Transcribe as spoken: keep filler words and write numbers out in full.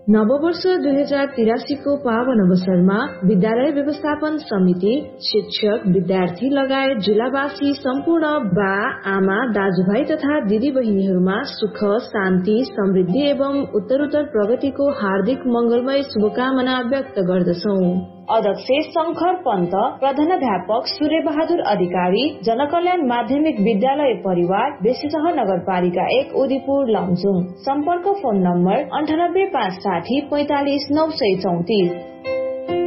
नववर्ष दुई हजार तिरासी को पावन अवसरमा विद्यालय व्यवस्थापन समिति, शिक्षक, विद्यार्थी लगायत जिल्लावासी सम्पूर्ण बा, आमा, दाजुभाइ तथा दिदी बहिनीहरूमा सुख, शान्ति, समृद्धि एवं उत्तरोत्तर प्रगतिको हार्दिक मंगलमय शुभकामना व्यक्त गर्दछौ। अध्यक्ष शंकर पन्त, प्रधानाध्यापक सूर्य बहादुर अधिकारी, जनकल्याण माध्यमिक विद्यालय परिवार, बेसीसह नगरपालिका एक, उदयपुर लमजुङ। सम्पर्क फोन नम्बर अन्ठानब्बे पाँच साठी पैंतालिस नौ सय चौतिस।